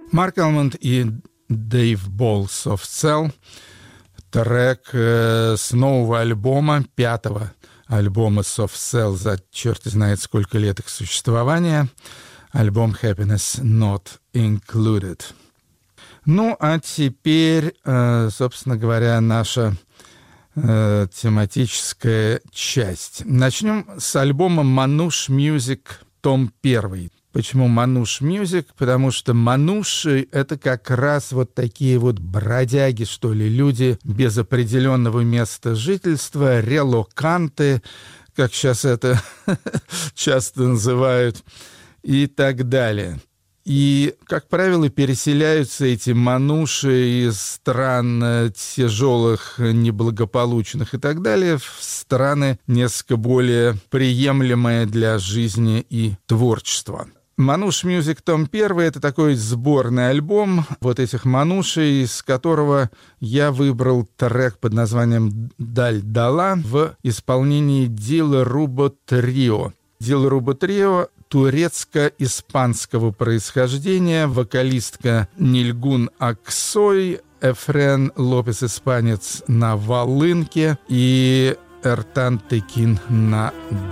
Марк Алмонд и Дэйв Болл «Soft Cell». Трек с нового альбома, 5-го альбома Soft Cell за черт знает сколько лет их существования. Альбом Happiness Not Included. Ну, а теперь, собственно говоря, наша тематическая часть. Начнем с альбома Manouche Music, том 1. Почему Manouche Music? Потому что мануши — это как раз вот такие вот бродяги, что ли, люди без определенного места жительства, релоканты, как сейчас это часто называют, и так далее. И, как правило, переселяются эти мануши из стран тяжелых, неблагополучных и так далее в страны несколько более приемлемые для жизни и творчества. Manouche Music том 1 — это такой сборный альбом вот этих манушей, из которого я выбрал трек под названием «Даль Дала» в исполнении Дилруба Трио. Дилруба Трио турецко-испанского происхождения, вокалистка Нильгун Аксой, Эфрен Лопес испанец на волынке и Эртан Текин на